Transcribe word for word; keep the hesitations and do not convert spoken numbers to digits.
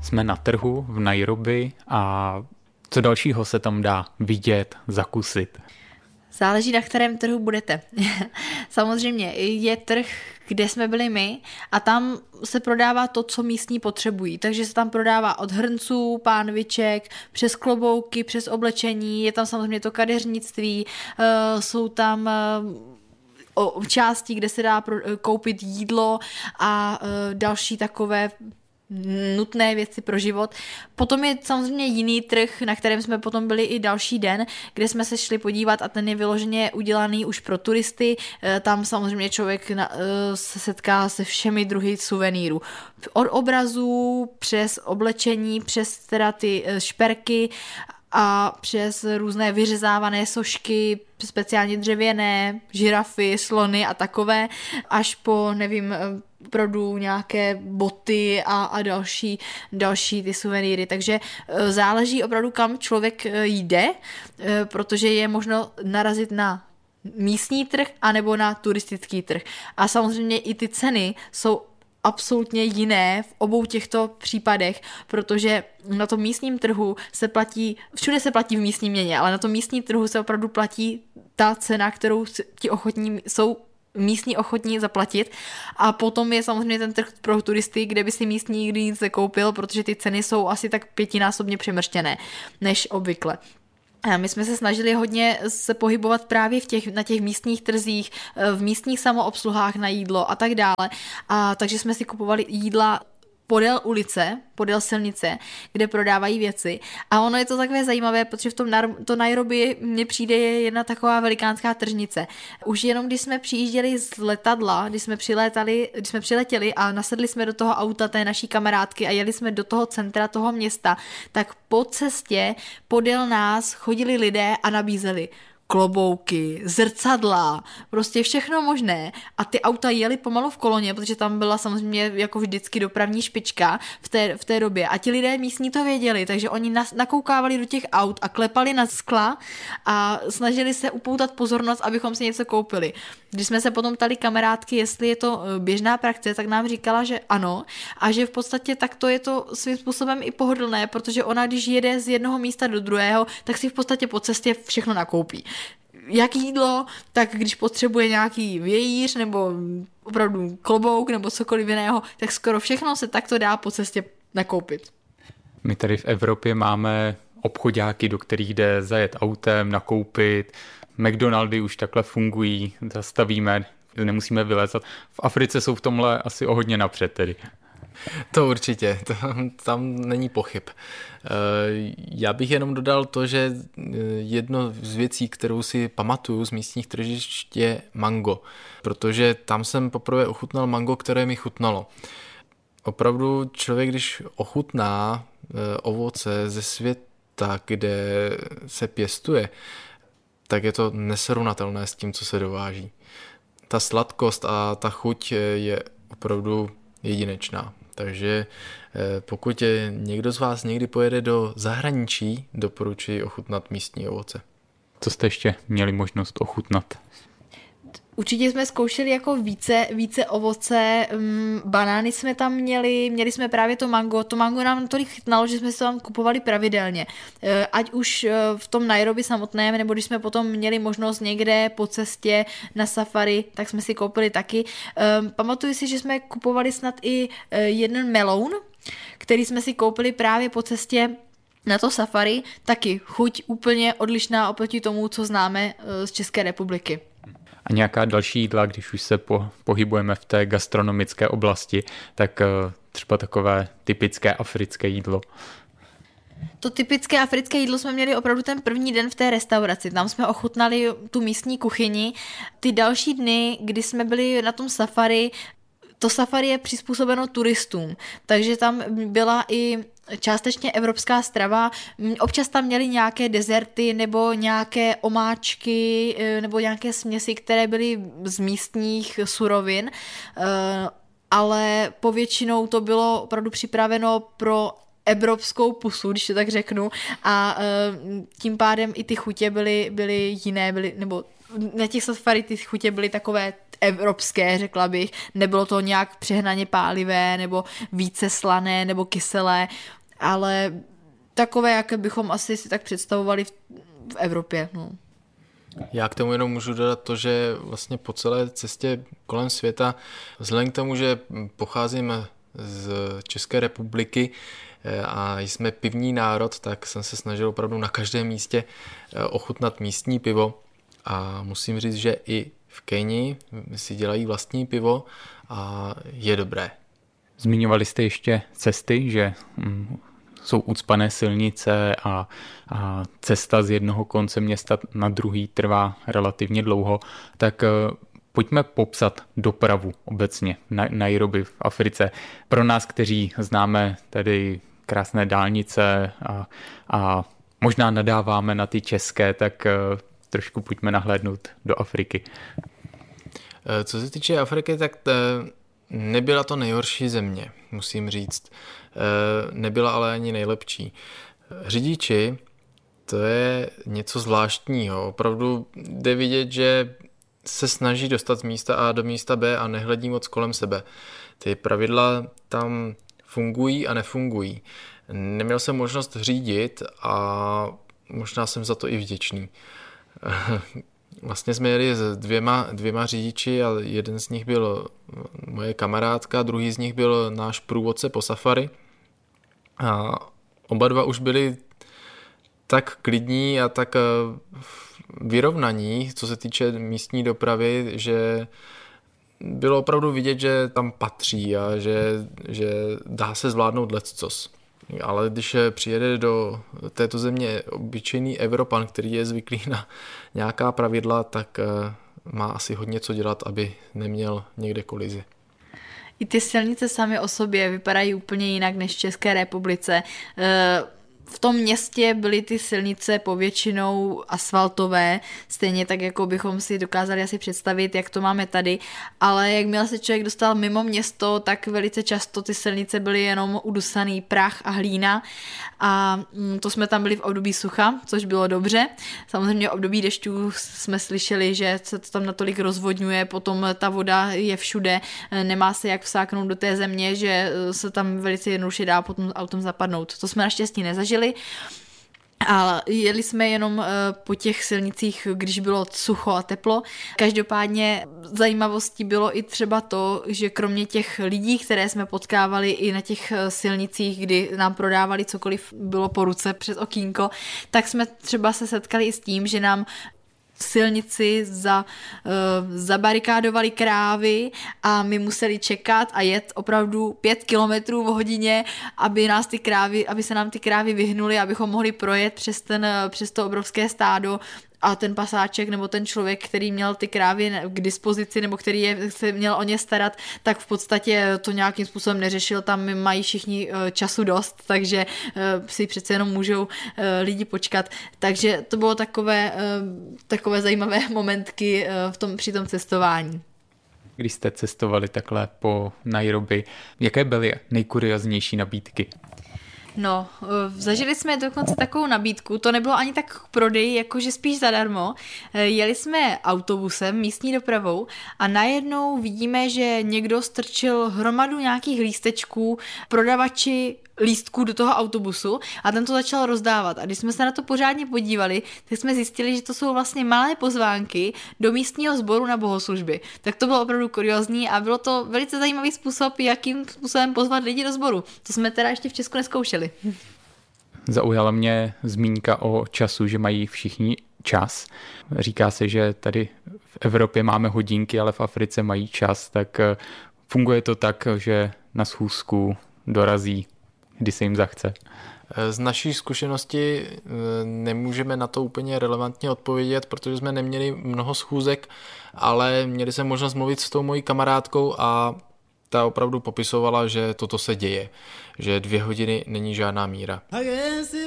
Jsme na trhu v Nairobi a co dalšího se tam dá vidět, zakusit? Záleží, na kterém trhu budete. Samozřejmě je trh, kde jsme byli my a tam se prodává to, co místní potřebují. Takže se tam prodává od hrnců, pánviček, přes klobouky, přes oblečení, je tam samozřejmě to kadeřnictví, jsou tam části, kde se dá koupit jídlo a další takové nutné věci pro život. Potom je samozřejmě jiný trh, na kterém jsme potom byli i další den, kde jsme se šli podívat a ten je vyloženě udělaný už pro turisty. Tam samozřejmě člověk se setká se všemi druhy suvenýrů. Od obrazů, přes oblečení, přes teda ty šperky a přes různé vyřezávané sošky, speciálně dřevěné, žirafy, slony a takové, až po, nevím, opravdu nějaké boty a, a další, další ty suvenýry. Takže záleží opravdu, kam člověk jde, protože je možno narazit na místní trh anebo na turistický trh. A samozřejmě i ty ceny jsou absolutně jiné v obou těchto případech, protože na tom místním trhu se platí, všude se platí v místní měně, ale na tom místním trhu se opravdu platí ta cena, kterou ti ochotní jsou místní ochotní zaplatit, a potom je samozřejmě ten trh pro turisty, kde by si místní nikdy nic nekoupil, protože ty ceny jsou asi tak pětinásobně přemrštěné než obvykle. A my jsme se snažili hodně se pohybovat právě v těch, na těch místních trzích, v místních samoobsluhách na jídlo a tak dále. A takže jsme si kupovali jídla podél ulice, podél silnice, kde prodávají věci. A ono je to takové zajímavé, protože v tom to Nairobi mně přijde je jedna taková velikánská tržnice. Už jenom když jsme přijížděli z letadla, když jsme přilétali, když jsme přiletěli a nasedli jsme do toho auta té naší kamarádky a jeli jsme do toho centra toho města, tak po cestě podél nás chodili lidé a nabízeli klobouky, zrcadla, prostě všechno možné, a ty auta jeli pomalu v koloně, protože tam byla samozřejmě jako vždycky dopravní špička v té, v té době, a ti lidé místní to věděli, takže oni nas, nakoukávali do těch aut a klepali na skla a snažili se upoutat pozornost, abychom si něco koupili. Když jsme se potom ptali kamarádky, jestli je to běžná praxe, tak nám říkala, že ano, a že v podstatě takto je to svým způsobem i pohodlné, protože ona, když jede z jednoho místa do druhého, tak si v podstatě po cestě všechno nakoupí. Jak jídlo, tak když potřebuje nějaký vějíř nebo opravdu klobouk nebo cokoliv jiného, tak skoro všechno se takto dá po cestě nakoupit. My tady v Evropě máme obchodáky, do kterých jde zajet autem, nakoupit. McDonaldy už takhle fungují, zastavíme, nemusíme vylézat. V Africe jsou v tomhle asi o hodně napřed tedy. To určitě, to, tam není pochyb. Já bych jenom dodal to, že jedno z věcí, kterou si pamatuju z místních tržišť, je mango, protože tam jsem poprvé ochutnal mango, které mi chutnalo. Opravdu člověk, když ochutná ovoce ze světa, kde se pěstuje, tak je to nesrovnatelné s tím, co se dováží. Ta sladkost a ta chuť je opravdu jedinečná. Takže pokud někdo z vás někdy pojede do zahraničí, doporučuji ochutnat místní ovoce. Co jste ještě měli možnost ochutnat? Určitě jsme zkoušeli jako více, více ovoce, banány jsme tam měli, měli jsme právě to mango, to mango nám tolik chytnalo, že jsme se tam kupovali pravidelně. Ať už v tom Nairobi samotném, nebo když jsme potom měli možnost někde po cestě na safari, tak jsme si koupili taky. Pamatuju si, že jsme kupovali snad i jeden meloun, který jsme si koupili právě po cestě na to safari, taky chuť úplně odlišná oproti tomu, co známe z České republiky. A nějaká další jídla, když už se po, pohybujeme v té gastronomické oblasti, tak třeba takové typické africké jídlo. To typické africké jídlo jsme měli opravdu ten první den v té restauraci. Tam jsme ochutnali tu místní kuchyni. Ty další dny, kdy jsme byli na tom safari, to safari je přizpůsobeno turistům, takže tam byla i částečně evropská strava. Občas tam měli nějaké dezerty nebo nějaké omáčky nebo nějaké směsi, které byly z místních surovin, ale povětšinou to bylo opravdu připraveno pro evropskou pusu, když to tak řeknu, a tím pádem i ty chutě byly, byly jiné, byly, nebo na těch safari ty chutě byly takové evropské, řekla bych, nebylo to nějak přehnaně pálivé nebo více slané nebo kyselé. ale takové, jaké bychom asi si tak představovali v, v Evropě. No. Já k tomu jenom můžu dodat to, že vlastně po celé cestě kolem světa, vzhledem k tomu, že pocházím z České republiky a jsme pivní národ, tak jsem se snažil opravdu na každém místě ochutnat místní pivo a musím říct, že i v Kenii si dělají vlastní pivo a je dobré. Zmiňovali jste ještě cesty, že mm, jsou ucpané silnice a, a cesta z jednoho konce města na druhý trvá relativně dlouho, tak pojďme popsat dopravu obecně na Nairobi v Africe. Pro nás, kteří známe tady krásné dálnice a, a možná nadáváme na ty české, tak trošku pojďme nahlédnout do Afriky. Co se týče Afriky, tak t- nebyla to nejhorší země, musím říct. Nebyla ale ani nejlepší. Řidiči, to je něco zvláštního. Opravdu jde vidět, že se snaží dostat z místa A do místa B a nehledí moc kolem sebe. Ty pravidla tam fungují a nefungují. Neměl jsem možnost řídit a možná jsem za to i vděčný. Vlastně jsme jeli s dvěma, dvěma řidiči a jeden z nich byl moje kamarádka, druhý z nich byl náš průvodce po safari. A oba dva už byli tak klidní a tak vyrovnaní, co se týče místní dopravy, že bylo opravdu vidět, že tam patří a že, že dá se zvládnout leccos. Ale když přijede do této země obyčejný Evropan, který je zvyklý na nějaká pravidla, tak má asi hodně co dělat, aby neměl někde kolizi. I ty silnice samy o sobě vypadají úplně jinak než v České republice. V tom městě byly ty silnice povětšinou asfaltové, stejně tak, jako bychom si dokázali asi představit, jak to máme tady, ale jakmile se člověk dostal mimo město, tak velice často ty silnice byly jenom udusaný prach a hlína a to jsme tam byli v období sucha, což bylo dobře. Samozřejmě v období dešťů jsme slyšeli, že se to tam natolik rozvodňuje, potom ta voda je všude, nemá se jak vsáknout do té země, že se tam velice jednoduše dá potom autem zapadnout. To jsme naštěstí nezažili. Ale jeli jsme jenom po těch silnicích, když bylo sucho a teplo. Každopádně zajímavostí bylo i třeba to, že kromě těch lidí, které jsme potkávali i na těch silnicích, kdy nám prodávali cokoliv bylo po ruce přes okýnko, tak jsme třeba se setkali i s tím, že nám silnici za, uh, zabarikádovali krávy a my museli čekat a jet opravdu pět kilometrů v hodině, aby nás ty krávy, aby se nám ty krávy vyhnuly, abychom mohli projet přes, ten, přes to obrovské stádo a ten pasáček nebo ten člověk, který měl ty krávy k dispozici nebo který je, se měl o ně starat, tak v podstatě to nějakým způsobem neřešil, tam mají všichni času dost, takže si přece jenom můžou lidi počkat. Takže to bylo takové, takové zajímavé momentky v tom, při tom cestování. Když jste cestovali takhle po Nairobi, jaké byly nejkurioznější nabídky? No, zažili jsme dokonce takovou nabídku, to nebylo ani tak k prodeji, jakože spíš zadarmo. Jeli jsme autobusem, místní dopravou a najednou vidíme, že někdo strčil hromadu nějakých lístečků prodavači lístků do toho autobusu a ten to začal rozdávat. A když jsme se na to pořádně podívali, tak jsme zjistili, že to jsou vlastně malé pozvánky do místního sboru na bohoslužby. Tak to bylo opravdu kuriózní a bylo to velice zajímavý způsob, jakým způsobem pozvat lidi do sboru. To jsme teda ještě v Česku nezkoušeli. Zaujala mě zmínka o času, že mají všichni čas. Říká se, že tady v Evropě máme hodinky, ale v Africe mají čas, tak funguje to tak, že na schůzku dorazí, kdy se jim zachce. Z naší zkušenosti nemůžeme na to úplně relevantně odpovědět, protože jsme neměli mnoho schůzek, ale měli jsme možnost mluvit s tou mojí kamarádkou a ta opravdu popisovala, že toto se děje, že dvě hodiny není žádná míra.